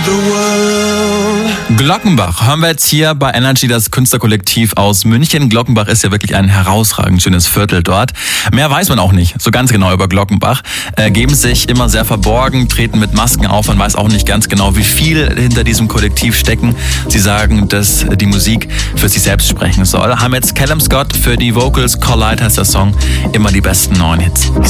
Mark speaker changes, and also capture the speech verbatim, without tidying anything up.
Speaker 1: Glockenbach hören wir jetzt hier bei Energy, das Künstlerkollektiv aus München. Glockenbach ist ja wirklich ein herausragend schönes Viertel dort. Mehr weiß man auch nicht so ganz genau über Glockenbach. Äh, geben sich immer sehr verborgen, treten mit Masken auf. Man weiß auch nicht ganz genau, wie viel hinter diesem Kollektiv stecken. Sie sagen, dass die Musik für sich selbst sprechen soll. Haben jetzt Callum Scott für die Vocals. Collide heißt der Song. Immer die besten neuen Hits.